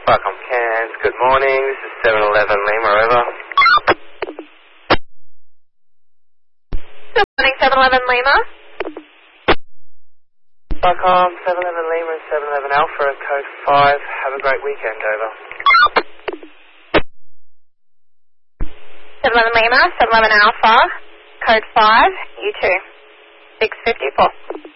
Welcome, Cairns. Good morning. This is 711 Lima, over. Good morning, 711 Lima. Welcome, 711 Lima and 711 Alpha, code 5. Have a great weekend, over. 711 Lima, 711 Alpha, code 5, you too. 654.